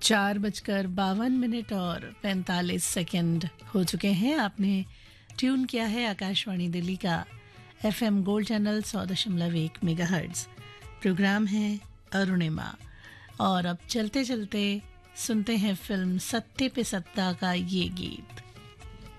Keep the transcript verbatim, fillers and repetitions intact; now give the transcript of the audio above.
चार बजकर बावन मिनट और पैंतालीस सेकंड हो चुके हैं। आपने ट्यून किया है आकाशवाणी दिल्ली का एफएम गोल्ड चैनल सौ दशमलव एक मेगाहर्ट्ज। प्रोग्राम है अरुणिमा और अब चलते चलते सुनते हैं फिल्म सत्ते पे सत्ता का ये गीत।